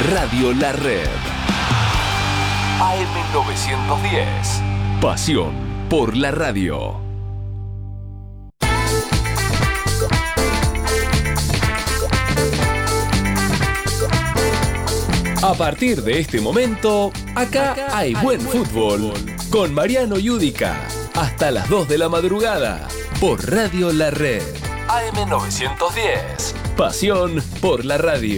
Radio La Red. AM910. Pasión por la radio. A partir de este momento, acá hay buen fútbol. Con Mariano Yudica. Hasta las 2 de la madrugada. Por Radio La Red. AM910. Pasión por la radio.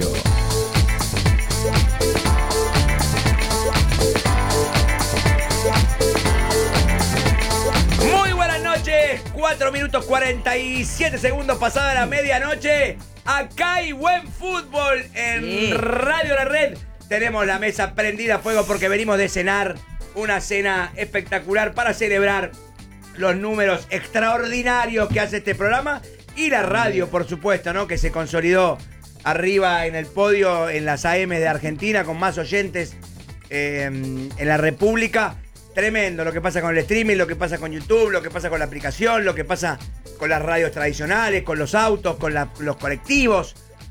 Muy buenas noches. 4 minutos 47 segundos pasada la medianoche. Acá hay buen fútbol en Radio La Red. Tenemos la mesa prendida a fuego porque venimos de cenar una cena espectacular para celebrar los números extraordinarios que hace este programa y la radio, por supuesto, ¿no? Que se consolidó arriba en el podio en las AM de Argentina con más oyentes en la República. Tremendo lo que pasa con el streaming, lo que pasa con YouTube, lo que pasa con la aplicación, lo que pasa con las radios tradicionales, con los autos, con los colectivos.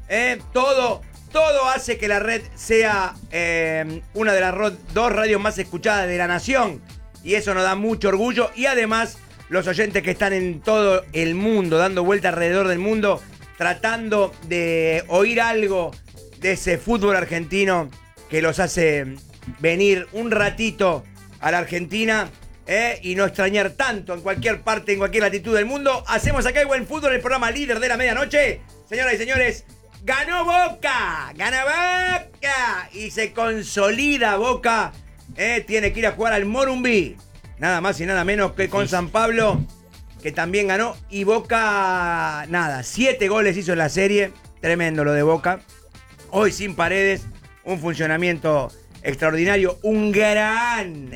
Todo hace que la red sea una de las dos radios más escuchadas de la nación. Y eso nos da mucho orgullo. Y además, los oyentes que están en todo el mundo, dando vuelta alrededor del mundo, tratando de oír algo de ese fútbol argentino que los hace venir un ratito a la Argentina y no extrañar tanto en cualquier parte, en cualquier latitud del mundo. Hacemos acá el buen fútbol, el programa líder de la medianoche. Señoras y señores, ¡ganó Boca! ¡Gana Boca! Y se consolida Boca. Tiene que ir a jugar al Morumbí. Nada más y nada menos que con San Pablo, que también ganó. Y Boca, 7 goles hizo en la serie. Tremendo lo de Boca. Hoy sin Paredes, un funcionamiento extraordinario. Un gran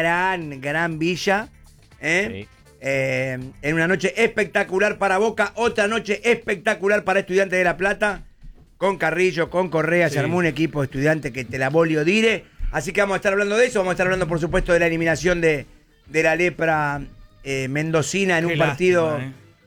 Villa. Sí. En una noche espectacular para Boca. Otra noche espectacular para Estudiantes de La Plata. Con Carrillo, con Correa, sí. Se armó un equipo de Estudiantes que te la volio dire. Así que vamos a estar hablando de eso. Vamos a estar hablando, por supuesto, de la eliminación de la lepra mendocina en un partido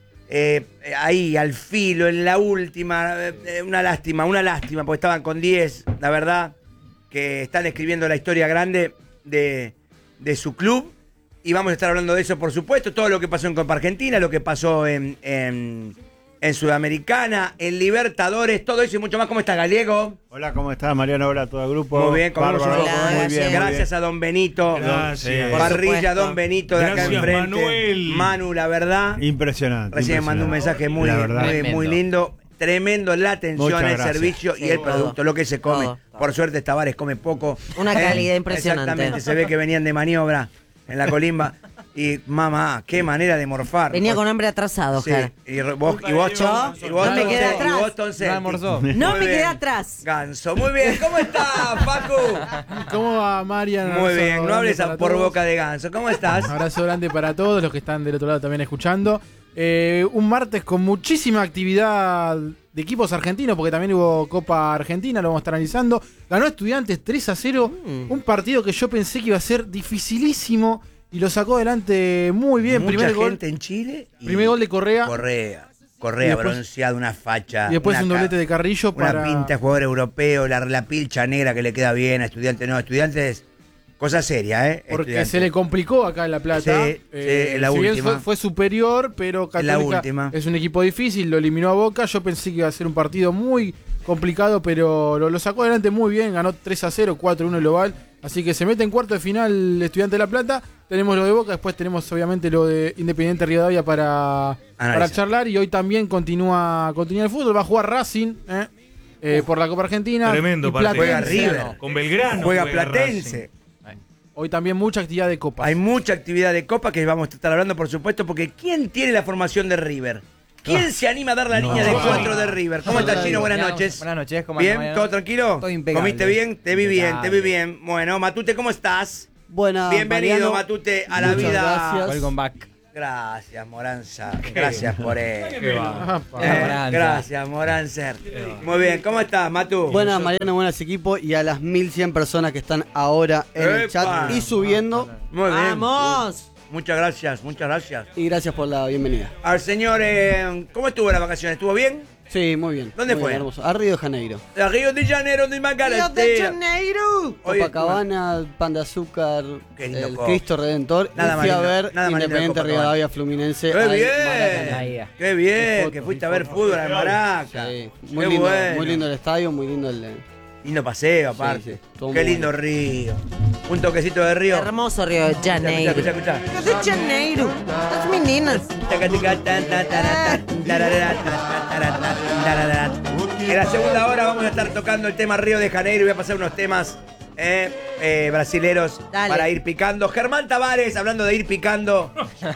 ahí al filo, en la última. Una lástima, porque estaban con 10, la verdad, que están escribiendo la historia grande de su club. Y vamos a estar hablando de eso, por supuesto. Todo lo que pasó en Copa Argentina, lo que pasó en Sudamericana, en Libertadores, todo eso y mucho más. ¿Cómo está, Gallego? Hola, ¿cómo estás, Mariano? Hola a todo el grupo. Muy bien, muy bien. Gracias a don Benito. Gracias. Parrilla, don Benito de acá Gracias, enfrente. Manuel. Manu, la verdad. Impresionante. Recién mandó un mensaje muy lindo. Tremendo la atención, el servicio y el producto, lo que se come. Todo. Por suerte, Tavares come poco. Una calidad impresionante. Exactamente, se ve que venían de maniobra en la colimba. Y mamá, qué manera de morfar. Venía con hambre atrasado, sí. Y vos, no me quedé atrás. No me quedé atrás. Ganso, muy bien. ¿Cómo estás, Facu? ¿Cómo va, Marian? Muy bien, no hables por boca de Ganso. ¿Cómo estás? Un abrazo grande para todos los que están del otro lado también escuchando. Un martes con muchísima actividad de equipos argentinos, porque también hubo Copa Argentina, lo vamos a estar analizando. Ganó Estudiantes 3-0, un partido que yo pensé que iba a ser dificilísimo. Y lo sacó adelante muy bien. Mucha primer gente gol en Chile. Primer gol de Correa. Correa después, bronceado, una facha. Y después un doblete de Carrillo una pinta de jugador europeo, la pilcha negra que le queda bien a Estudiantes. No, Estudiantes, cosa seria, Porque se le complicó acá en La Plata. Sí, la si última. Bien fue superior, pero Católica es un equipo difícil, lo eliminó a Boca. Yo pensé que iba a ser un partido muy complicado, pero lo sacó adelante muy bien. Ganó 3-0, 4-1 global. Así que se mete en cuarto de final Estudiante de La Plata. Tenemos lo de Boca, después tenemos obviamente lo de Independiente Rivadavia para charlar. Y hoy también continúa el fútbol. Va a jugar Racing por la Copa Argentina. Tremendo partido. Juega River. Con Belgrano. Juega Platense. Racing. Hoy también mucha actividad de Copa. Hay mucha actividad de Copa que vamos a estar hablando, por supuesto, porque ¿quién tiene la formación de River? ¿Quién se anima a dar la línea de 4 de River? ¿Cómo estás, Chino? Buenas noches. Buenas noches. ¿Cómo ¿Bien? andan? ¿Todo tranquilo? Todo impecable. ¿Comiste bien? Te vi bien. Bueno, Matute, ¿cómo estás? Buenas, bienvenido, Mariano. Matute, a la Muchas vida. Gracias. Welcome back. Gracias, Moranza. Gracias por él. Moranza. Gracias, Moranza. Muy bien, ¿cómo estás, Matu? Buenas, Mariano, buenas equipos y a las 1100 personas que están ahora en el chat y subiendo. Muy bien. ¡Vamos! Muchas gracias. Y gracias por la bienvenida. Al señor, ¿cómo estuvo la vacaciones? ¿Estuvo bien? Sí, muy bien. ¿Dónde muy fue? Bien, hermoso. A Río de Janeiro. A Río de Janeiro, de Río de Janeiro. Copacabana, Pan de Azúcar, el copo. Cristo Redentor. Nada Y fui más a lindo, ver nada más lindo Independiente de Copacabana. Rivadavia Fluminense. ¡Qué al bien! Maracaná. ¡Qué bien! Que fuiste a ver fútbol al Maraca. Sí, Qué muy lindo el estadio, muy lindo el... Lindo paseo, aparte. Sí, todo Qué muy lindo Río. Un toquecito de Río. Hermoso Río de Janeiro. Escucha. Río de Janeiro. Las meninas. En la segunda hora vamos a estar tocando el tema Río de Janeiro y voy a pasar unos temas brasileros para ir picando. Germán Tavares, hablando de ir picando.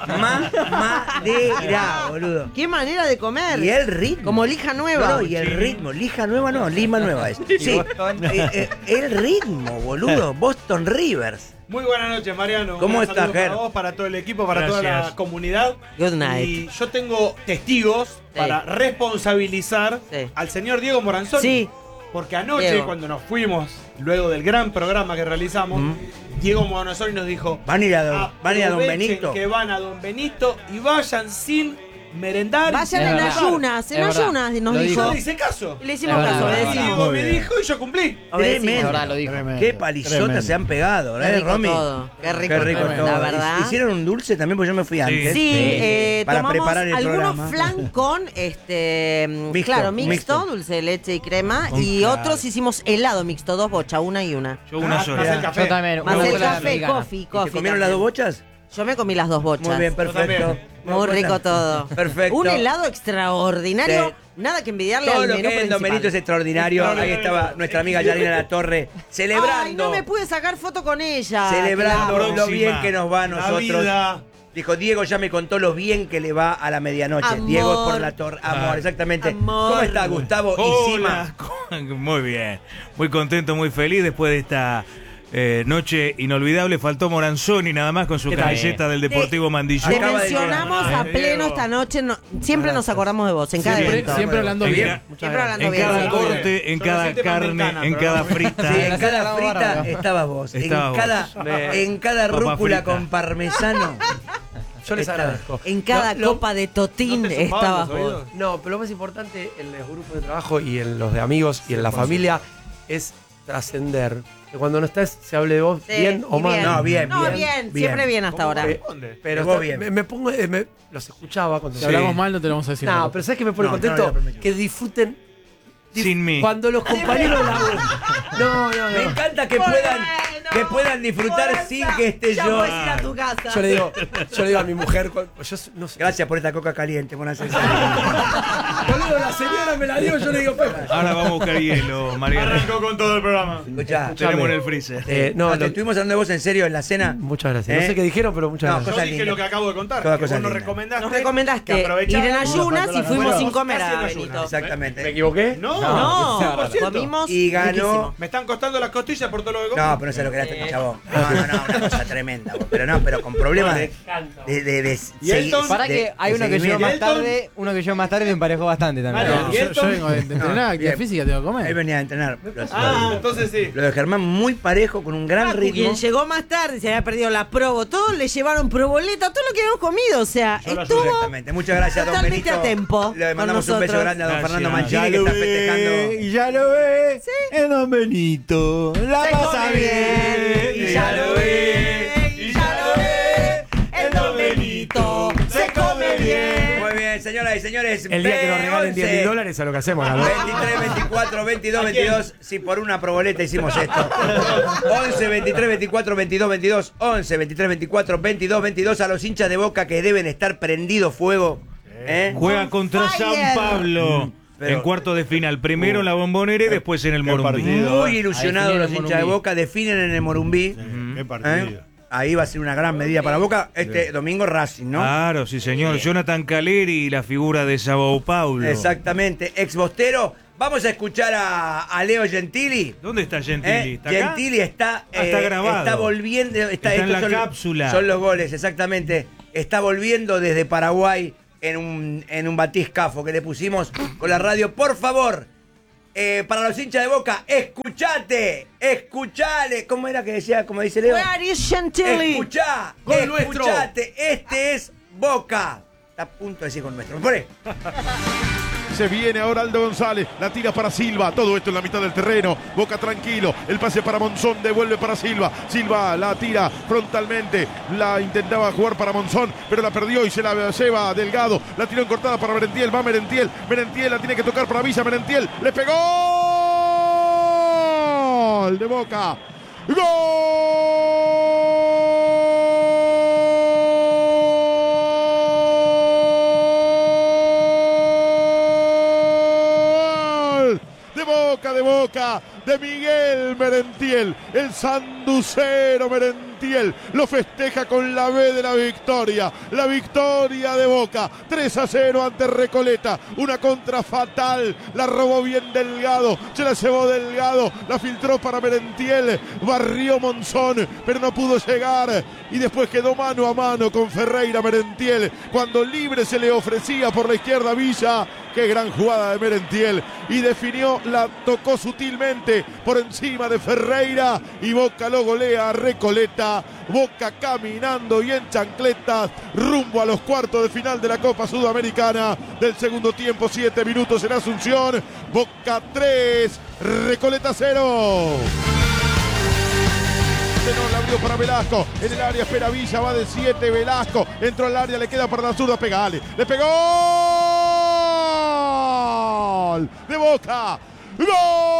Madera, boludo. Qué manera de comer. Y el ritmo. Como lija nueva. No, y el ritmo. Lija nueva no, Lima nueva es. Sí. El ritmo, boludo. Boston Rivers. Muy buenas noches, Mariano. ¿Cómo estás, Ger? Para vos, para todo el equipo, para toda la comunidad. Good night. Y yo tengo testigos para responsabilizar al señor Diego Moranzoni. Sí. Porque anoche, Diego, cuando nos fuimos, luego del gran programa que realizamos, Diego Moranzoni nos dijo: van a ir a Don Benito. Que van a Don Benito y vayan sin merendar. Vayan en ayunas, nos dijo. Yo le hice caso. Y le hicimos caso, obedecimos. Diego me dijo y yo cumplí. Tremendo. verdad, lo dijo. Qué palizotas se han pegado, Qué rico Romy? todo. Qué rico todo. La verdad. ¿Hicieron un dulce también? Porque yo me fui antes. Sí, para tomamos preparar el algunos programa. flan con mixto, dulce de leche y crema. Y otros hicimos helado mixto, 2 bochas, una y una. Yo una sola. Más el café. Yo también. Más una el sola café, mexicana. coffee. ¿Te comieron las 2 bochas? Yo me comí las 2 bochas. Muy bien, perfecto. Muy rico todo. Perfecto. Un helado extraordinario. Sí. Nada que envidiarle Todo al lo menú que es Don principal. Benito es extraordinario. Ahí estaba nuestra amiga Yanina La Torre celebrando. Ay, no me pude sacar foto con ella. Celebrando Claro. lo bien que nos va a La nosotros. vida. Dijo, Diego ya me contó lo bien que le va a la medianoche. Amor. Diego es por la torre. Amor, exactamente. Amor. ¿Cómo está Gustavo Isima? Hola. Muy bien, muy contento, muy feliz después de esta noche inolvidable. Faltó Moranzoni nada más con su camiseta del Deportivo Mandillú. Te Acaba de mencionamos llegar. a pleno esta noche. Siempre nos acordamos de vos, en cada evento. Siempre hablando En bien. ca- Siempre hablando En bien. cada sí. corte, en Yo no cada sé si te mandé carne, cana, en pero cada bueno. frita. Sí, en cada frita estabas vos. Estabas En cada Papa rúcula frita. con parmesano. Yo les Estabas. agradezco. En cada copa de totín ¿No te zumbaban estabas los vos. oídos? No, pero lo más importante en los grupos de trabajo y en los de amigos y en la familia es trascender. Que cuando no estás se hable de vos Sí, bien o y mal. No, bien, No, bien, bien, bien. siempre bien hasta ahora. Pero Vos está- bien. me pongo, los escuchaba cuando Si hablamos mal, no te lo vamos a decir. No, pero ¿sabes qué me pone No, contento? no, no, no, no. Que disfruten Sin mí. cuando los compañeros laburan. No, Me no. encanta que Bueno, puedan disfrutar Fuerza. sin que esté Ya yo. puedes ir a tu casa. Yo le digo a mi mujer, yo no sé. Gracias por esta coca caliente, buena Boludo, la señora me la dio, yo le digo, Ahora vamos a buscar hielo, Mariano. Arrancó con todo el programa. Escuchá. Tenemos en el freezer. No, no, te estuvimos hablando de vos en serio en la cena. muchas gracias. ¿Eh? No sé qué dijeron, pero muchas No, gracias. Yo Cosa dije linda. lo que acabo de contar. Toda Que cosa vos nos linda. recomendaste. Nos recomendaste que ir en aprovecháramos. ayunas y fuimos sin comer Casi en a ayunas. Benito. Exactamente. ¿Me equivoqué? No, No, 100%. comimos Y ganó. riquísimo. Me están costando las costillas por todo lo que comí. No, pero no sé lo que era este chabón. No, una cosa tremenda. Vos. Pero con problemas de ¿Y Elton? Para que hay uno que llegó más tarde, uno que llegó más tarde me emparejó bastante también. Vale. No, ¿Y yo esto? vengo de entrenar, No, actividad bien. física tengo que Él comer. venía a entrenar. Entonces sí. Lo de Germán muy parejo, con un gran ritmo. Quien llegó más tarde, se había perdido la probo, todo le llevaron proboleta, todo lo que habíamos comido, o sea, Yo lo estuvo Exactamente. Muchas gracias, don totalmente Benito. a tiempo Le con mandamos un beso nosotros. grande a don Gracias. Fernando Ya Mancini, que está festejando. Y ya lo ve. Es Don Benito. La Se pasa come bien, bien. y ya lo ve, y ya lo ve, el Don Benito se come bien. Muy bien, señoras y señores. El día que nos regalen B11. $10.000 a lo que hacemos, ¿no? 23, 24, 22, 22. Si por una proboleta hicimos esto. 11, 23, 24, 22, 22. 11, 23, 24, 22, 22. A los hinchas de Boca que deben estar prendido fuego. ¿eh? Juega contra Fire. San Pablo. Pero- En cuartos de final. Primero en la Bombonera y después en el Morumbí. Muy ilusionados Ahí los definen el hinchas de Morumbí. Boca. Definen en el Morumbí. Qué ¿eh? partido. Ahí va a ser una gran medida para Boca. Este domingo Racing, ¿no? Claro, sí señor. Jonathan Caleri, la figura de Sao Paulo. Exactamente. Ex Bostero. Vamos a escuchar a Leo Gentili. ¿Dónde está Gentili? ¿Está acá? Gentili está, está grabado. está volviendo. Está en estos la son- cápsula. Son los goles, exactamente. Está volviendo desde Paraguay en un batiscafo que le pusimos con la radio. Por favor, para los hinchas de Boca, escuchale. ¿Cómo era que decía? Como dice Leo. Where is Chantilly? Escuchá, Gol nuestro. escuchate. Este es Boca. Está a punto de decir con nuestro. Por ahí. Se viene ahora Aldo González. La tira para Silva. Todo esto en la mitad del terreno. Boca tranquilo. El pase para Monzón. Devuelve para Silva. Silva la tira frontalmente. La intentaba jugar para Monzón, pero la perdió y se la lleva Delgado. La tiró en cortada para Merentiel. Va Merentiel. Merentiel la tiene que tocar para Villa. Merentiel. Le pegó. De Boca. ¡Gol! De Boca, de Miguel Merentiel, el sanducero Merentiel, lo festeja con la B de la victoria de Boca, 3-0 ante Recoleta, una contra fatal, la robó bien Delgado, se la llevó Delgado, la filtró para Merentiel, barrió Monzón, pero no pudo llegar, y después quedó mano a mano con Ferreira Merentiel, cuando libre se le ofrecía por la izquierda Villa. Qué gran jugada de Merentiel, y definió, la tocó sutilmente por encima de Ferreira y Boca lo golea a Recoleta. Boca caminando y en chancletas rumbo a los cuartos de final de la Copa Sudamericana del segundo tiempo, 7 minutos en Asunción. Boca 3, Recoleta 0. No, la abrió para Velasco, en el área espera Villa, va de 7 Velasco, entró al área, le queda para la zurda, pegale, le pegó de Boca, ¡gol!